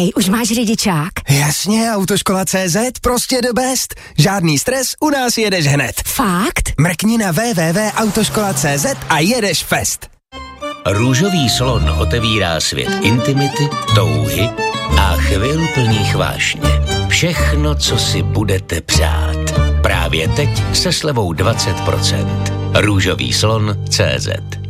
Hej, už máš řidičák? Jasně, Autoškola.cz, prostě the best. Žádný stres, u nás jedeš hned. Fakt? Mrkni na www.autoškola.cz a jedeš fest. Růžový slon otevírá svět intimity, touhy a chvil plných vášně. Všechno, co si budete přát. Právě teď se slevou 20%. Růžový slon.cz